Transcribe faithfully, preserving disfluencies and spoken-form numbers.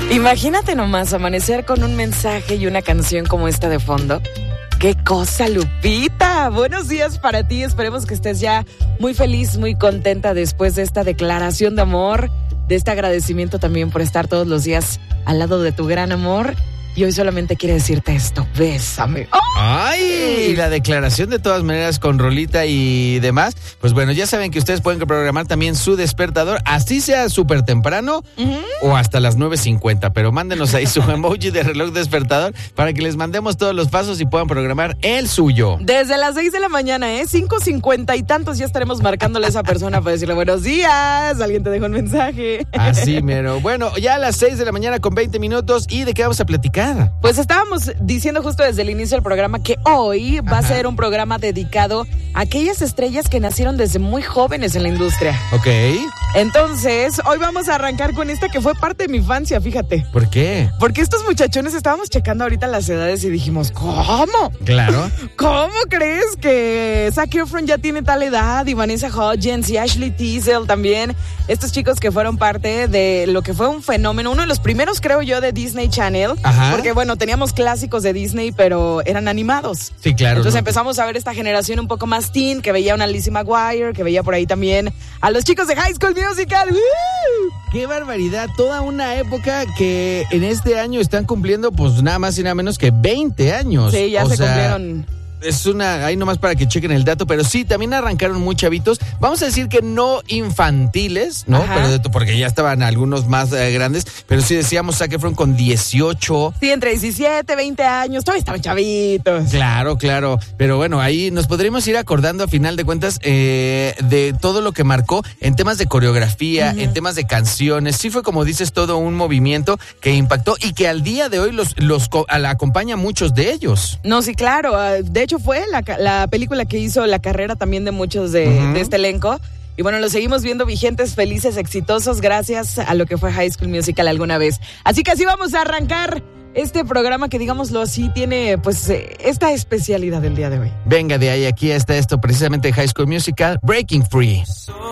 Imagínate nomás amanecer con un mensaje y una canción como esta de fondo. ¡Qué cosa, Lupita! Buenos días para ti. Esperemos que estés ya muy feliz, muy contenta después de esta declaración de amor, de este agradecimiento también por estar todos los días al lado de tu gran amor. Y hoy solamente quiere decirte esto: bésame. ¡Oh! ¡Ay! Y la declaración de todas maneras con rolita y demás. Pues bueno, ya saben que ustedes pueden programar también su despertador, así sea súper temprano uh-huh. o hasta las nueve cincuenta. Pero mándenos ahí su emoji de reloj despertador para que les mandemos todos los pasos y puedan programar el suyo. Desde las seis de la mañana, ¿eh? cinco cincuenta y tantos ya estaremos marcándole a esa persona para decirle buenos días. Alguien te dejó un mensaje. Así, mero. Bueno, ya a las seis de la mañana con veinte minutos. ¿Y de qué vamos a platicar? Pues estábamos diciendo justo desde el inicio del programa que hoy va Ajá. a ser un programa dedicado a aquellas estrellas que nacieron desde muy jóvenes en la industria. Ok. Entonces, hoy vamos a arrancar con esta que fue parte de mi infancia, fíjate. ¿Por qué? Porque estos muchachones estábamos checando ahorita las edades y dijimos, ¿cómo? Claro. ¿Cómo crees que Zac Efron ya tiene tal edad? Y Vanessa Hudgens y Ashley Tisdale también. Estos chicos que fueron parte de lo que fue un fenómeno, uno de los primeros, creo yo, de Disney Channel. Ajá. Porque, bueno, teníamos clásicos de Disney, pero eran animados. Sí, claro. Entonces no. empezamos a ver esta generación un poco más teen, que veía a una Lizzie McGuire, que veía por ahí también a los chicos de High School Musical. ¡Woo! ¡Qué barbaridad! Toda una época que en este año están cumpliendo, pues, nada más y nada menos que veinte años. Sí, ya o se sea, cumplieron. Es una, ahí nomás para que chequen el dato, pero sí, también arrancaron muy chavitos. Vamos a decir que no infantiles, ¿no? Ajá. Pero porque ya estaban algunos más eh, grandes, pero sí decíamos Zac Efron con dieciocho. Sí, entre diecisiete, veinte años, todavía estaban chavitos. Claro, claro, pero bueno, ahí nos podríamos ir acordando a final de cuentas eh, de todo lo que marcó en temas de coreografía, uh-huh. en temas de canciones. Sí fue, como dices, todo un movimiento que impactó y que al día de hoy los, los la acompaña a muchos de ellos. No, sí, claro, de hecho fue la, la película que hizo la carrera también de muchos de, uh-huh. de este elenco. Y bueno, lo seguimos viendo vigentes, felices, exitosos, gracias a lo que fue High School Musical alguna vez. Así que así vamos a arrancar este programa que, digámoslo así, tiene pues esta especialidad del día de hoy. Venga, de ahí aquí está esto, precisamente High School Musical, Breaking Free.